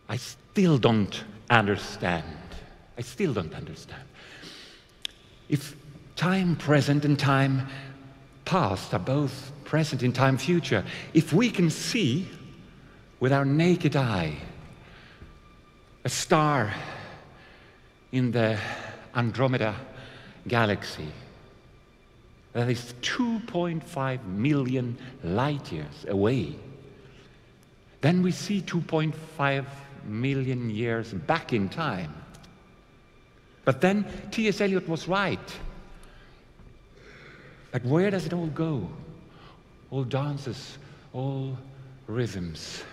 I still don't understand. I still don't understand. If time present and time past are both present in time future, if we can see with our naked eye a star in the Andromeda galaxy that is 2.5 million light years away, then we see 2.5 million years back in time. But then T.S. Eliot was right. But where does it all go? All dances, all rhythms.